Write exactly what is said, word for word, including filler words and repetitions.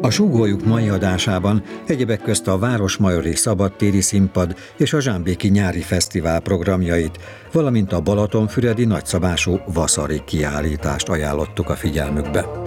A Súgoljuk mai adásában egyebek közt a Városmajori Szabadtéri Színpad és a Zsámbéki Nyári Fesztivál programjait, valamint a balatonfüredi nagyszabású Vasari kiállítást ajánlottuk a figyelmükbe.